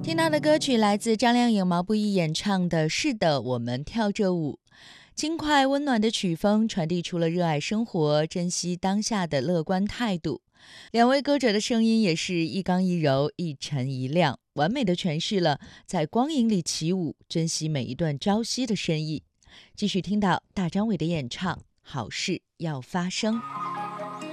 听到的歌曲来自张靓颖、毛不易演唱的《是的，我们跳着舞》。轻快温暖的曲风传递出了热爱生活、珍惜当下的乐观态度。两位歌者的声音也是一刚一柔、一沉一亮，完美的诠释了在光影里起舞、珍惜每一段朝夕的深意。继续听到大张伟的演唱《好事要发生》。